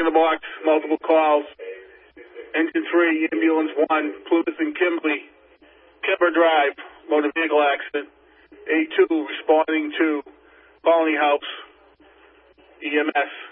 in the box, multiple calls. Engine 3, ambulance 1, Plymouth and Kimberly, Kemper Drive, motor vehicle accident. A2 responding to Colony House, EMS.